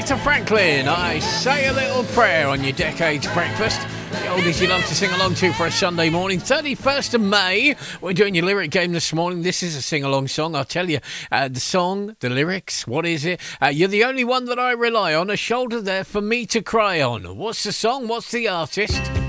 Aretha Franklin, I say a little prayer on your Decades Breakfast. The oldies you love to sing along to for a Sunday morning. 31st of May, we're doing your lyric game this morning. This is a sing-along song. I'll tell you, the song, the lyrics, what is it? You're the only one that I rely on, a shoulder there for me to cry on. What's the song? What's the artist?